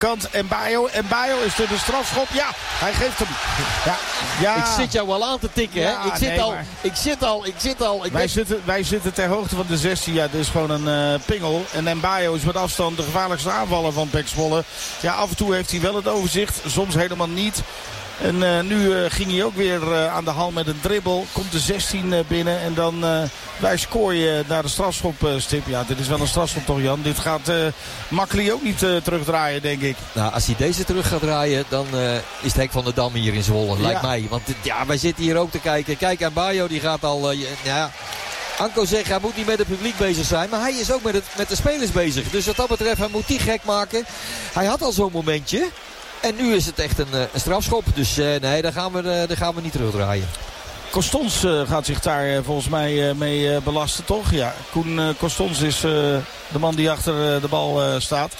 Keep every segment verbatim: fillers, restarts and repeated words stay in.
kant en Bayo. En Bayo is er de strafschop. Ja, hij geeft hem. Ja, ja. Ik zit jou wel aan te tikken, ja, hè? Ik zit, nee, al, maar... ik zit al, ik zit al. Ik wij, ben... zitten, wij zitten ter hoogte van de zestien. Ja, dit is gewoon een uh, pingel. En Mbayo is met afstand de gevaarlijkste aanvaller van P E C Zwolle. Ja, af en toe heeft hij wel het overzicht. Soms helemaal niet. En uh, nu uh, ging hij ook weer uh, aan de hal met een dribbel. Komt de zestien uh, binnen. En dan uh, wijst Kooi uh, naar de strafschopstip. Ja, dit is wel een strafschop toch, Jan? Dit gaat uh, Makkeli ook niet uh, terugdraaien, denk ik. Nou, als hij deze terug gaat draaien, dan uh, is het hek van de Dam hier in Zwolle. Ja. Lijkt mij. Want ja, wij zitten hier ook te kijken. Kijk, aan Bayo, die gaat al... Uh, ja, Anko zegt, hij moet niet met het publiek bezig zijn. Maar hij is ook met, het, met de spelers bezig. Dus wat dat betreft, hij moet die gek maken. Hij had al zo'n momentje. En nu is het echt een, een strafschop. Dus uh, nee, daar gaan, we, uh, daar gaan we niet terugdraaien. Costons uh, gaat zich daar uh, volgens mij uh, mee uh, belasten, toch? Ja, Koen uh, Costons is uh, de man die achter uh, de bal uh, staat.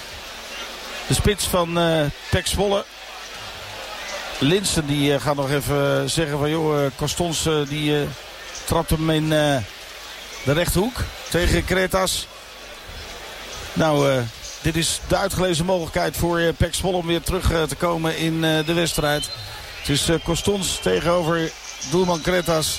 De spits van uh, P E C Zwolle. Linssen die uh, gaat nog even uh, zeggen van... joh, uh, Costons uh, die uh, trapt hem in uh, de rechterhoek tegen Kretas. Nou... Uh, Dit is de uitgelezen mogelijkheid voor P E C Zwolle om weer terug te komen in de wedstrijd. Het is Costons tegenover doelman Kretas.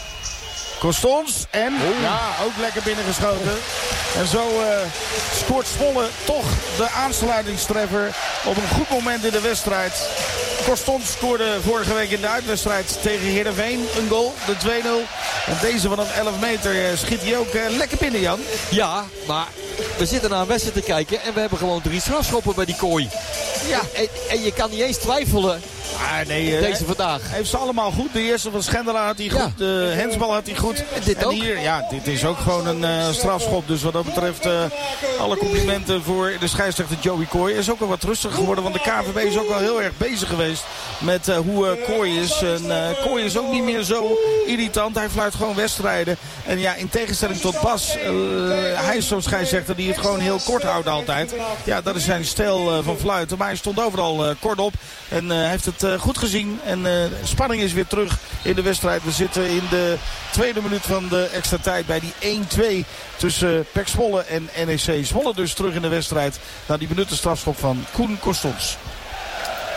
Costons en oh. ja, ook lekker binnengeschoten. En zo uh, scoort Zwolle toch de aansluitingstreffer op een goed moment in de wedstrijd. Costons scoorde vorige week in de uitwedstrijd tegen Heerenveen een goal, de twee nul. En deze van een elf meter schiet hij ook uh, lekker binnen, Jan. Ja, maar we zitten naar een wedstrijd te kijken en we hebben gewoon drie strafschoppen bij die kooi. Ja, en, en je kan niet eens twijfelen. Ah, nee, deze vandaag. Heeft ze allemaal goed. De eerste van Schendelaar had hij goed. Ja. De hensbal had hij goed. En dit en ook? Hier, ja, dit is ook gewoon een uh, strafschop. Dus wat dat betreft uh, alle complimenten voor de scheidsrechter Joey Kooi. Is ook al wat rustiger geworden. Want de K V B is ook wel heel erg bezig geweest met uh, hoe uh, Kooi is. En uh, Kooi is ook niet meer zo irritant. Hij fluit gewoon wedstrijden. En ja, in tegenstelling tot Bas. Uh, hij is zo'n scheidsrechter die het gewoon heel kort houdt altijd. Ja, dat is zijn stijl uh, van fluiten. Maar hij stond overal uh, kort op. En uh, heeft het uh, goed gezien. En uh, spanning is weer terug in de wedstrijd. We zitten in de tweede minuut van de extra tijd bij die één twee tussen P E C Zwolle en N E C Zwolle. Dus terug in de wedstrijd naar die minuten strafschop van Koen Costons.